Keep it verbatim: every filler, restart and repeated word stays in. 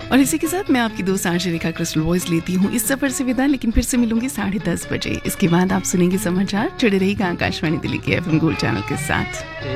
और इसी के साथ मैं आपकी दोस्त आरजे रेखा क्रिस्टल वॉइस लेती हूँ इस सफर से विदा, लेकिन फिर से मिलूंगी साढ़े दस बजे। इसके बाद आप सुनेंगे समाचार। जुड़े रहिएगा आकाशवाणी दिल्ली के एफएम गोल्ड चैनल के साथ।